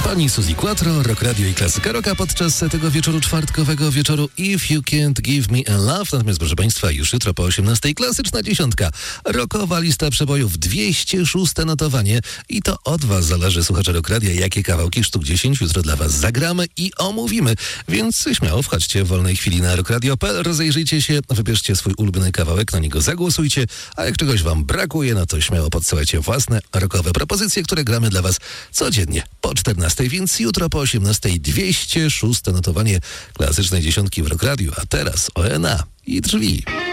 Pani Suzy Quattro, Rock Radio i Klasyka Rocka podczas tego wieczoru, czwartkowego wieczoru If You Can't Give Me a Love. Natomiast, proszę Państwa, już jutro po 18:00 klasyczna dziesiątka. Rockowa lista przebojów, 206 notowanie. I to od Was zależy, słuchacze Rock Radia, jakie kawałki sztuk 10 jutro dla Was zagramy i omówimy. Więc śmiało wchodźcie w wolnej chwili na rockradio.pl, rozejrzyjcie się, wybierzcie swój ulubiony kawałek, na niego zagłosujcie, a jak czegoś Wam brakuje, no to śmiało podsyłajcie własne rockowe propozycje, które gramy dla Was codziennie po 14:00, więc jutro po 18:00 206 notowanie klasycznej dziesiątki w Rock Radio, a teraz ONA i drzwi.